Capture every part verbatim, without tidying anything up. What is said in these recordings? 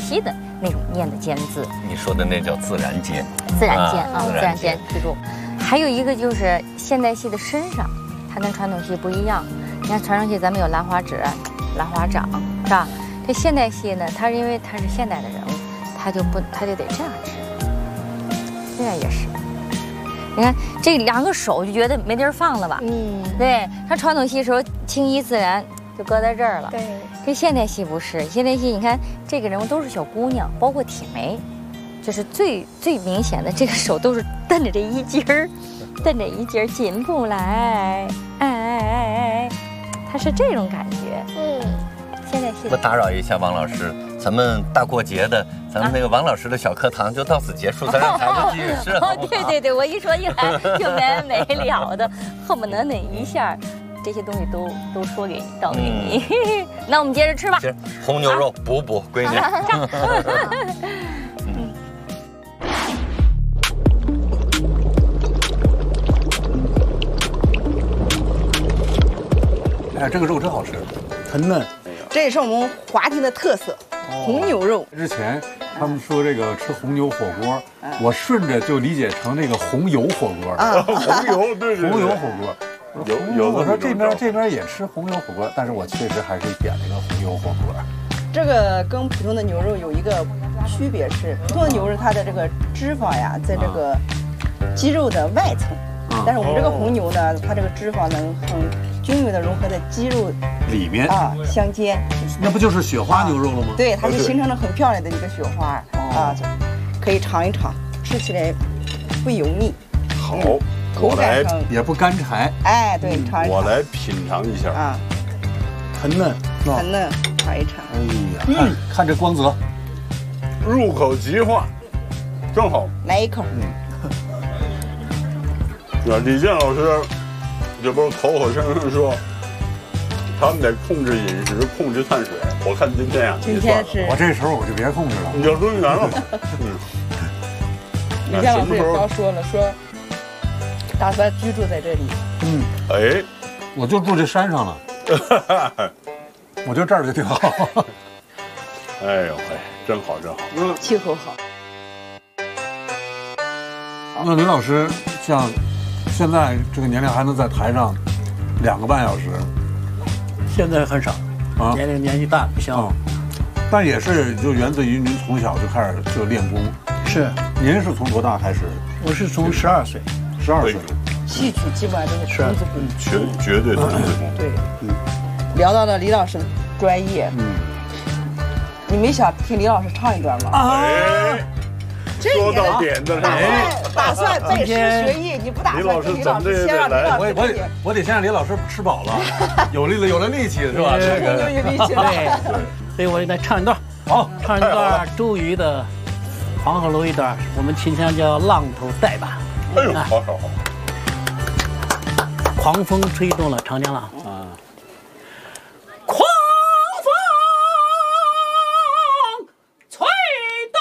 西的那种念的煎字。 你说的那叫自然煎， 自然煎啊， 啊自然煎，记住。还有一个就是现代戏的身上，它跟传统戏不一样。你看传统戏咱们有兰花指、兰花掌，是吧？这现代戏呢，它因为它是现代的人物，他就不他就得这样指，这样也是。你看这两个手就觉得没地儿放了吧？ 嗯， 对，他传统戏时候轻易自然就搁在这儿了。 对， 这现代戏不是，现代戏你看这个人物都是小姑娘，包括铁梅，就是最最明显的，这个手都是蹬着这一截儿，蹬着一截儿进不来，哎哎哎哎，他是这种感觉。 嗯， 现代戏不打扰一下王老师，咱们大过节的，咱们那个王老师的小课堂就到此结束，咱让孩子继续试。 哦，对对对，我一说一来就没完没了的，恨不得那一下。这些东西都都说给你，道给你。嗯、那我们接着吃吧。 行，红牛肉补补，闺女。 嗯。 哎，这个肉真好吃，很嫩。 这也是我们华亭的特色，红牛肉。 之前他们说这个吃红牛火锅，我顺着就理解成那个红油火锅啊， 红油对对， 红油火锅。 有有， 我说这边这边也吃红油火锅，但是我确实还是点了一个红油火锅。 这个跟普通的牛肉有一个区别是，普通的牛肉它的这个脂肪呀，在这个肌肉的外层， 啊、 但是我们这个红牛呢，它这个脂肪能很均匀的融合在肌肉里面啊相间。 那不就是雪花牛肉了吗？ 对，它就形成了很漂亮的一个雪花、哦、啊，可以尝一尝，吃起来不油腻。 好。 嗯口感上也不干柴， 哎，对，尝一尝。 我来品尝一下啊， 很嫩， 很嫩，尝一尝。 哎呀，嗯，看这光泽， 入口即化，正好。 来一口。 嗯。那李健老师，这不是口口声声说，他们得控制饮食，控制碳水。我看今天呀， 今天是， 我这时候我就别控制了， 你就抡圆了嘛。嗯。 李健老师也刚说了，说。打算居住在这里， 嗯， 哎， 我就住这山上了，我觉得这儿就挺好。 哎呦哎，真好真好， 嗯，气候好。 那李老师像现在这个年龄还能在台上两个半小时， 现在很少啊，年龄年纪大不像、 嗯，但也是就源自于您从小就开始就练功。 是， 您是从多大开始？ 我是从十二岁。 十二岁， 戏曲基本上都是童子功， 绝绝对童子功。 对，嗯。聊到了李老师的专业，嗯，你们想听李老师唱一段吗？ 哎，说到点子上， 打算拜师学艺，你不打算跟李老师先让李老师， 我我得我得先让李老师吃饱了，有力了有了力气是吧？这个有力气了。 对，所以我来唱一段， 好， 唱一段周瑜的《黄鹤楼》一段，我们秦腔叫《浪头带》吧。 哎呦，好好好！ 狂风吹动了长江浪啊，狂风吹动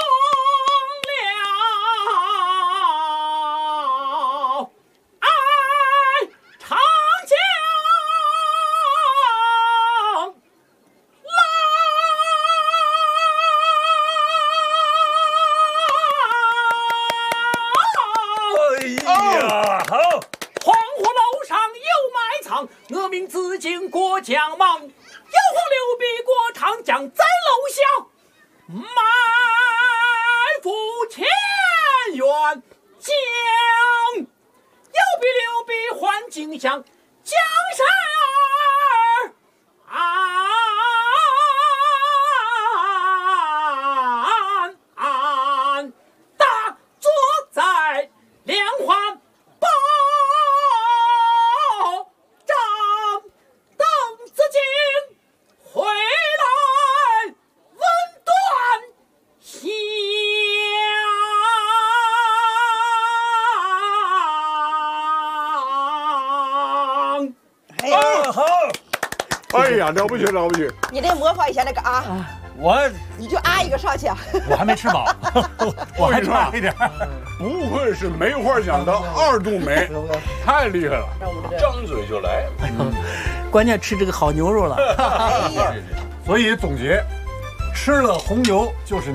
了哎长江我命自尽过江忙，有红刘备过长江，在楼下埋伏前援将，有比刘备还荆襄，江山儿安安大坐在莲花宝自己回来问断相。 哎，好！哎呀，了不起了不起！ 你得模仿一下那个啊， 我你就啊一个上去啊。 我还没吃饱，我还差一点。 不愧是梅花奖的二度梅，太厉害了，张嘴就来。 关键吃这个好牛肉了。 所以总结，吃了红牛就是。